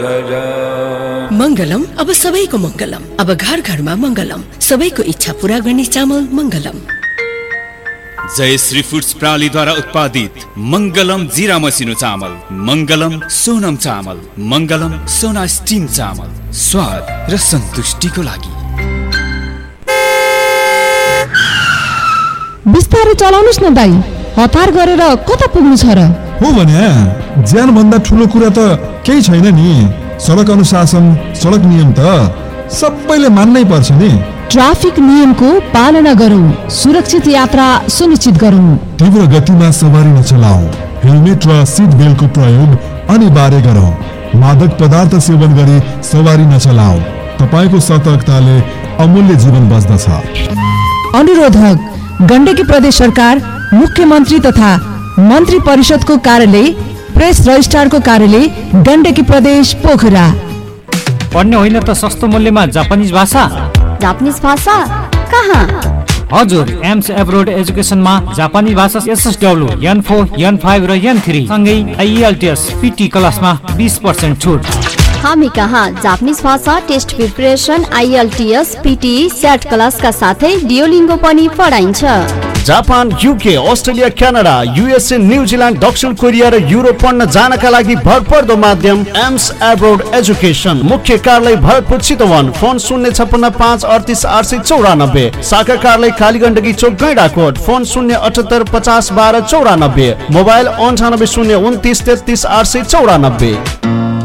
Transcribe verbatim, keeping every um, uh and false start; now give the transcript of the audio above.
मंगलम अब सबैको मंगलम, अब घर घरमा मंगलम, सबैको इच्छा पूरा गर्ने चामल मंगलम। जय श्री फूड्स प्रणालीद्वारा उत्पादित मंगलम जीरा मसिनो चामल, मंगलम सोनम चामल, मंगलम सोना स्टिम चामल, स्वाद र सन्तुष्टिको लागि। बिस्तारै चलाउनुस् न दाइ, हतार गरेर कता पुग्नु छ र? हो भने ज्यान भन्दा ठुलो कुरा त केही छैन नि। सडक अनुशासन, सडक नियम त सबैले मान्नै पर्छ नि। ट्राफिक नियमको पालना गरौँ, सुरक्षित यात्रा सुनिश्चित गरौँ। तीव्र गतिमा सवारी नचलाऊ, हेलमेट र सिट बेल्टको प्रयोग अनिवार्य गरौँ। मादक पदार्थ सेवन गरी सवारी नचलाऊ, तपाईको सतर्कताले अमूल्य जीवन बच्दछ। अनुरोधक गण्डकी प्रदेश सरकार, मुख्यमन्त्री तथा मन्त्री परिषदको कार्यालय, प्रेस रजिस्ट्रारको कार्यालय, गण्डकी प्रदेश पोखरा। पढ्ने होइन त सस्तो मूल्यमा जापानिज भाषा? जापानिज भाषा कहाँ? हजुर, एम्स एब्रोड एजुकेसनमा जापानी भाषा S S W, an four, an five र एन थ्री सँगै आइएलटिएस पिटी क्लासमा बीस पर्सेन्ट छुट। हामी कहाँ जापानिज भाषा test preparation, IELTS, PT, set क्लासका साथै डियोलिङ्गो पनि पढाइन्छ। Japan, UK, Australia, Canada, USA, New Zealand, दक्षिण कोरिया र युरोप पढ्न जानका लागि भरपर्दो माध्यम एम्स एब्रोड एजुकेसन। मुख्य कार्यालय भरतपुर चितवन। फोन शून्य छप्पन्न पाँच अडतिस आठ सय चौरानब्बे। शाखा कार्यालय कालीगण्डकी चोक गैंडाकोट। फोन शून्य अठहत्तर पचास बाह्र चौरानब्बे। मोबाइल अन्ठानब्बे शून्य उन्तिस तेत्तिस आठ सय चौरानब्बे।